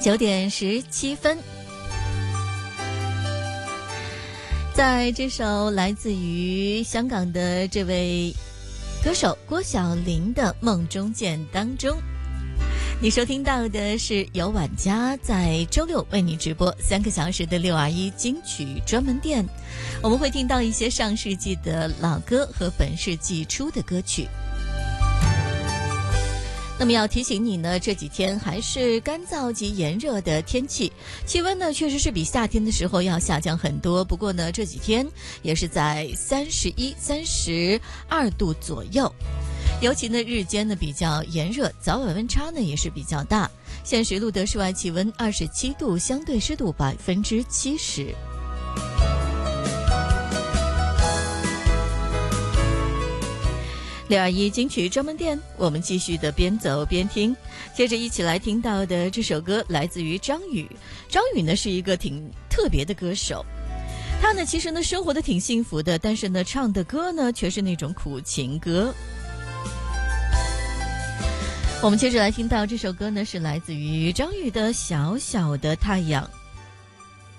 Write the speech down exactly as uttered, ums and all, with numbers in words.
九点十七分，在这首来自于香港的这位歌手郭小霖的《梦中见》当中，你收听到的是由晚家在周六为你直播三个小时的六二一金曲专门店，我们会听到一些上世纪的老歌和本世纪初的歌曲。那么要提醒你呢，这几天还是干燥及炎热的天气，气温呢确实是比夏天的时候要下降很多，不过呢这几天也是在三十一、三十二度左右，尤其呢日间呢比较炎热，早晚温差呢也是比较大。现时录得室外气温二十七度，相对湿度百分之七十。六二一金曲专门店，我们继续的边走边听，接着一起来听到的这首歌来自于张宇。张宇呢是一个挺特别的歌手，他呢其实呢生活的挺幸福的，但是呢唱的歌呢却是那种苦情歌。我们接着来听到这首歌呢是来自于张宇的《小小的太阳》。